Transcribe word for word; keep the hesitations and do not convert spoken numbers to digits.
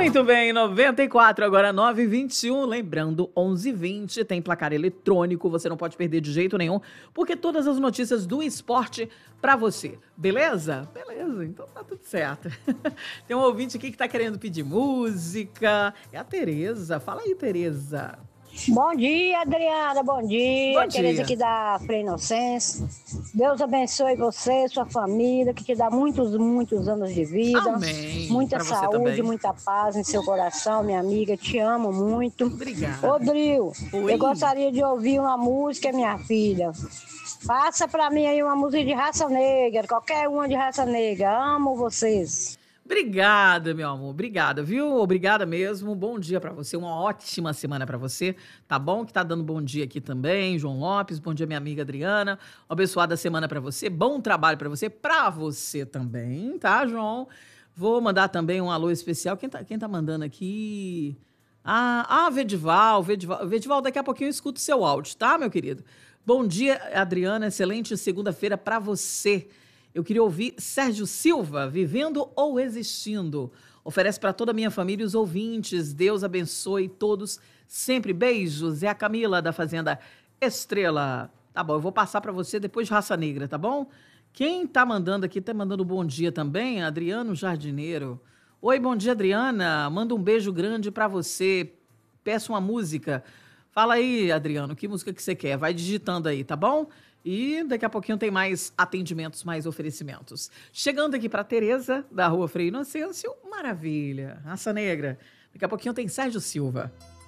Muito bem, noventa e quatro, agora nove e vinte e um, lembrando, onze e vinte, tem placar eletrônico, você não pode perder de jeito nenhum, porque todas as notícias do esporte pra você, beleza? Beleza, então tá tudo certo. Tem um ouvinte aqui que tá querendo pedir música, é a Tereza, fala aí, Tereza. Bom dia, Adriana, bom dia. Bom dia. Tereza aqui da Frei Inocência. Deus abençoe você, sua família, que te dá muitos, muitos anos de vida. Amém. Muita Pra você saúde, também. muita paz em seu coração, minha amiga. Te amo muito. Obrigada. Ô, Dril, Oi. eu gostaria de ouvir uma música, minha filha. Passa pra mim aí uma música de raça negra, qualquer uma de raça negra. Amo vocês. Obrigada, meu amor. Obrigada, viu? Obrigada mesmo. Bom dia pra você. Uma ótima semana pra você. Tá bom? Que tá dando bom dia aqui também. João Lopes. Bom dia, minha amiga Adriana. Uma abençoada semana pra você. Bom trabalho pra você. Pra você também, tá, João? Vou mandar também um alô especial. Quem tá, quem tá mandando aqui? Ah, ah, Vedival, Vedival. Vedival, daqui a pouquinho eu escuto seu áudio, tá, meu querido? Bom dia, Adriana. Excelente segunda-feira pra você. Eu queria ouvir Sérgio Silva, Vivendo ou Existindo. Oferece para toda a minha família e os ouvintes. Deus abençoe todos sempre. Beijos. É a Camila da Fazenda Estrela. Tá bom, eu vou passar para você depois de Raça Negra, tá bom? Quem tá mandando aqui, tá mandando bom dia também, Adriano Jardineiro. Oi, bom dia, Adriana. Manda um beijo grande para você. Peço uma música. Fala aí, Adriano, que música que você quer? Vai digitando aí, tá bom? E daqui a pouquinho tem mais atendimentos, mais oferecimentos. Chegando aqui para Tereza, da Rua Frei Inocêncio, maravilha, Raça Negra. Daqui a pouquinho tem Sérgio Silva.